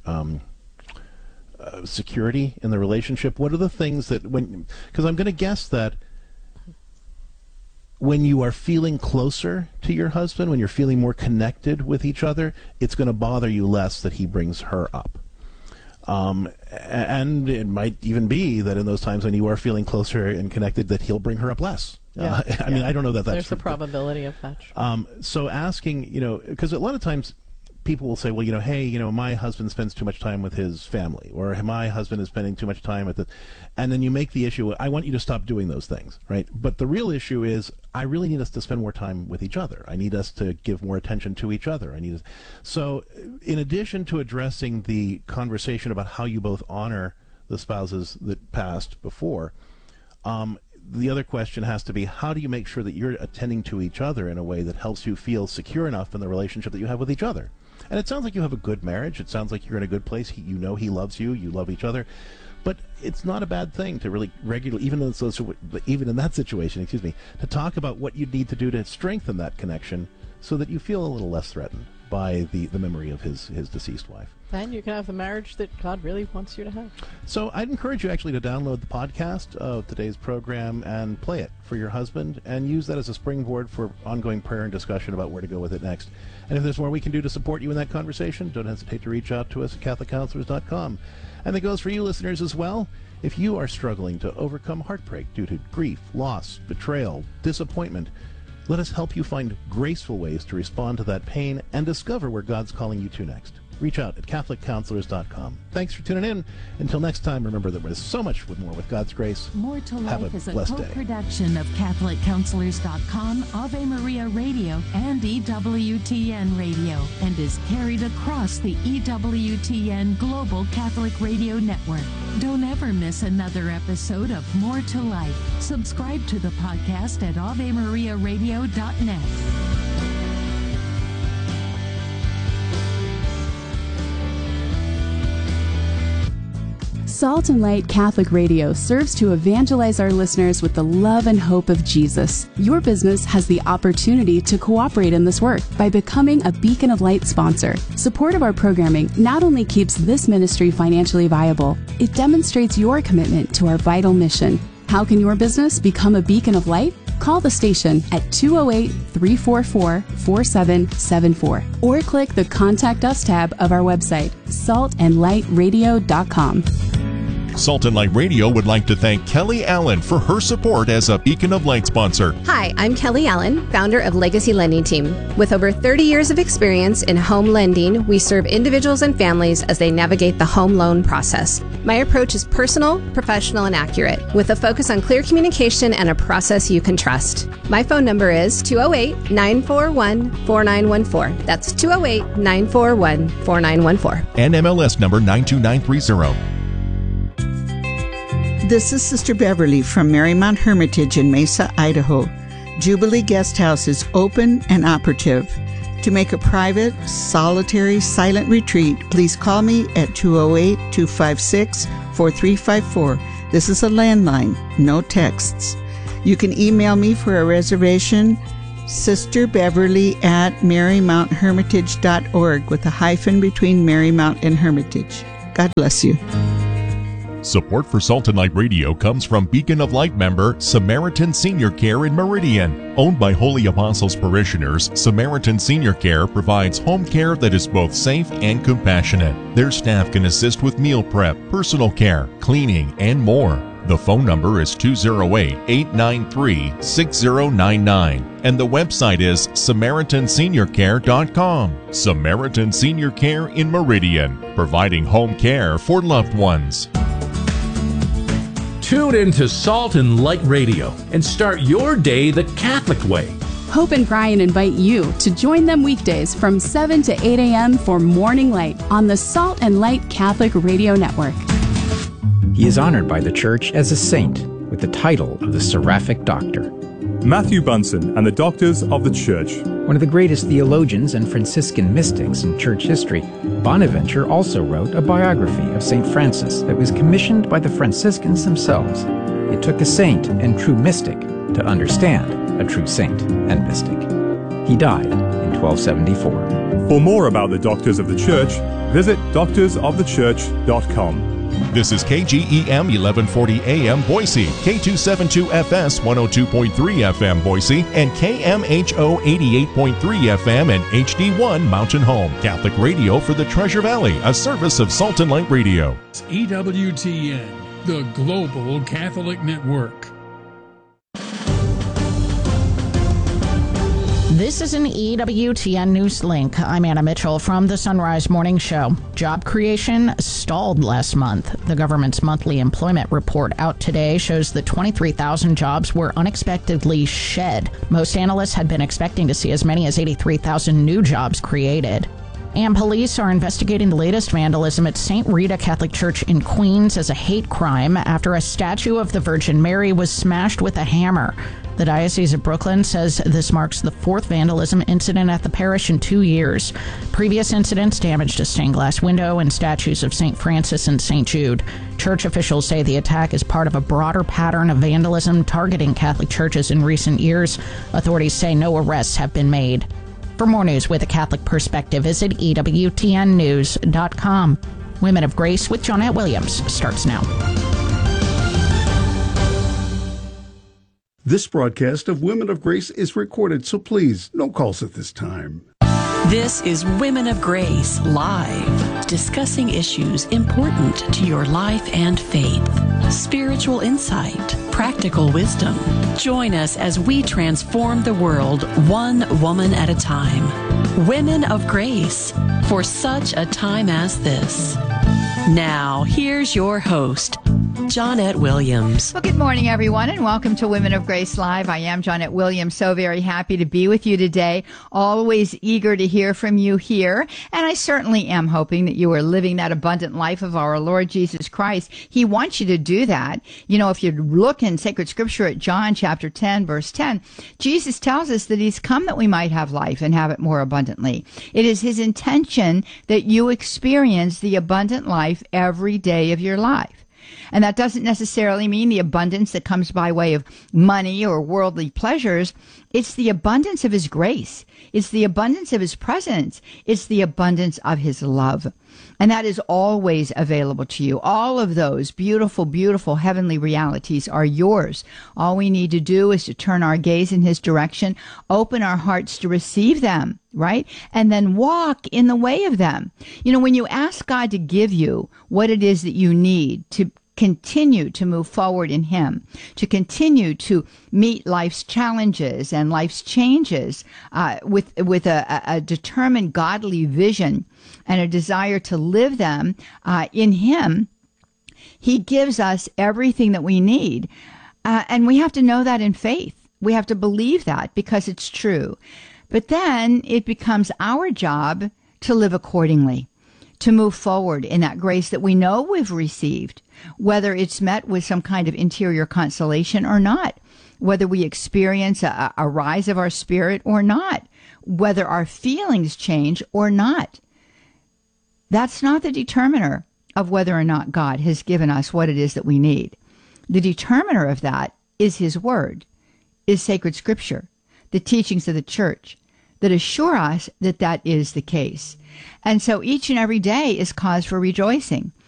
security in the relationship. What are the things that because I'm going to guess that when you are feeling closer to your husband, when you're feeling more connected with each other, it's going to bother you less that he brings her up. And it might even be that in those times when you are feeling closer and connected that he'll bring her up less. Yeah. I mean, I don't know that that's There's true, a probability of that. So asking, because a lot of times people will say, well, hey, my husband spends too much time with his family, or my husband is spending too much time at the, and then you make the issue, I want you to stop doing those things, right? But the real issue is, I really need us to spend more time with each other. I need us to give more attention to each other. So in addition to addressing the conversation about how you both honor the spouses that passed before, the other question has to be, how do you make sure that you're attending to each other in a way that helps you feel secure enough in the relationship that you have with each other? And it sounds like you have a good marriage. It sounds like you're in a good place. He loves you. You love each other. But it's not a bad thing to really regularly, even in that situation, to talk about what you need to do to strengthen that connection so that you feel a little less threatened by the memory of his deceased wife. And you can have the marriage that God really wants you to have. So I'd encourage you actually to download the podcast of today's program and play it for your husband and use that as a springboard for ongoing prayer and discussion about where to go with it next. And if there's more we can do to support you in that conversation, don't hesitate to reach out to us at CatholicCounselors.com. And that goes for you listeners as well. If you are struggling to overcome heartbreak due to grief, loss, betrayal, disappointment, let us help you find graceful ways to respond to that pain and discover where God's calling you to next. Reach out at CatholicCounselors.com. Thanks for tuning in. Until next time, remember that there's so much more with God's grace. More to Life is a blessed day. co-production of CatholicCounselors.com, Ave Maria Radio, and EWTN Radio, and is carried across the EWTN Global Catholic Radio Network. Don't ever miss another episode of More to Life. Subscribe to the podcast at AveMariaRadio.net. Salt and Light Catholic Radio serves to evangelize our listeners with the love and hope of Jesus. Your business has the opportunity to cooperate in this work by becoming a Beacon of Light sponsor. Support of our programming not only keeps this ministry financially viable, it demonstrates your commitment to our vital mission. How can your business become a Beacon of Light? Call the station at 208-344-4774 or click the Contact Us tab of our website, saltandlightradio.com. Salt and Light Radio would like to thank Kelly Allen for her support as a Beacon of Light sponsor. Hi, I'm Kelly Allen, founder of Legacy Lending Team. With over 30 years of experience in home lending, we serve individuals and families as they navigate the home loan process. My approach is personal, professional, and accurate, with a focus on clear communication and a process you can trust. My phone number is 208-941-4914. That's 208-941-4914. NMLS number 92930. This is Sister Beverly from Marymount Hermitage in Mesa, Idaho. Jubilee Guest House is open and operative. To make a private, solitary, silent retreat, please call me at 208-256-4354. This is a landline, no texts. You can email me for a reservation, sisterbeverly@marymounthermitage.org with a hyphen between Marymount and Hermitage. God bless you. Support for Salt and Light Radio comes from Beacon of Light member Samaritan Senior Care in Meridian. Owned by Holy Apostles parishioners, Samaritan Senior Care provides home care that is both safe and compassionate. Their staff can assist with meal prep, personal care, cleaning, and more. The phone number is 208-893-6099, and the website is SamaritanSeniorCare.com. Samaritan Senior Care in Meridian, providing home care for loved ones. Tune into Salt and Light Radio and start your day the Catholic way. Hope and Brian invite you to join them weekdays from 7 to 8 a.m. for Morning Light on the Salt and Light Catholic Radio Network. He is honored by the Church as a saint with the title of the Seraphic Doctor. Matthew Bunson and the Doctors of the Church. One of the greatest theologians and Franciscan mystics in church history, Bonaventure also wrote a biography of St. Francis that was commissioned by the Franciscans themselves. It took a saint and true mystic to understand a true saint and mystic. He died in 1274. For more about the Doctors of the Church, visit doctorsofthechurch.com. This is KGEM 1140 AM Boise, K272FS 102.3 FM Boise, and KMHO 88.3 FM and HD1 Mountain Home. Catholic radio for the Treasure Valley, a service of Salt and Light Radio. EWTN, the Global Catholic Network. This is an EWTN News Link. I'm Anna Mitchell from the Sunrise Morning Show. Job creation stalled last month. The government's monthly employment report out today shows that 23,000 jobs were unexpectedly shed. Most analysts had been expecting to see as many as 83,000 new jobs created. And police are investigating the latest vandalism at St. Rita Catholic Church in Queens as a hate crime after a statue of the Virgin Mary was smashed with a hammer. The Diocese of Brooklyn says this marks the fourth vandalism incident at the parish in 2 years. Previous incidents damaged a stained glass window and statues of St. Francis and St. Jude. Church officials say the attack is part of a broader pattern of vandalism targeting Catholic churches in recent years. Authorities say no arrests have been made. For more news with a Catholic perspective, visit EWTNnews.com. Women of Grace with Johnnette Williams starts now. This broadcast of Women of Grace is recorded, so please, no calls at this time. This is Women of Grace Live, discussing issues important to your life and faith. Spiritual insight, practical wisdom. Join us as we transform the world one woman at a time. Women of Grace, for such a time as this. Now, here's your host, Johnnette Williams. Well, good morning, everyone, and welcome to Women of Grace Live. I am Johnnette Williams, so very happy to be with you today. Always eager to hear from you here, and I certainly am hoping that you are living that abundant life of our Lord Jesus Christ. He wants you to do that. You know, if you look in sacred scripture at John chapter 10, verse 10, Jesus tells us that he's come that we might have life and have it more abundantly. It is his intention that you experience the abundant life every day of your life. And that doesn't necessarily mean the abundance that comes by way of money or worldly pleasures. It's the abundance of his grace. It's the abundance of his presence. It's the abundance of his love. And that is always available to you. All of those beautiful, beautiful heavenly realities are yours. All we need to do is to turn our gaze in his direction, open our hearts to receive them, right? And then walk in the way of them. You know, when you ask God to give you what it is that you need to continue to move forward in Him, to continue to meet life's challenges and life's changes with a determined godly vision and a desire to live them in Him, He gives us everything that we need. And we have to know that in faith. We have to believe that because it's true. But then it becomes our job to live accordingly, to move forward in that grace that we know we've received, whether it's met with some kind of interior consolation or not, whether we experience a rise of our spirit or not, whether our feelings change or not. That's not the determiner of whether or not God has given us what it is that we need. The determiner of that is His Word, is sacred Scripture, the teachings of the church that assure us that that is the case. And so each and every day is cause for rejoicing.